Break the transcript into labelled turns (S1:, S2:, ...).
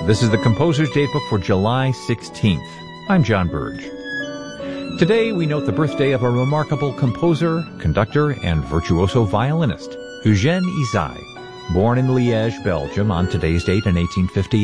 S1: This is the Composer's Datebook for July 16th. I'm John Burge. Today we note the birthday of a remarkable composer, conductor, and virtuoso violinist, Eugène Ysaÿe, born in Liège, Belgium on today's date in 1858.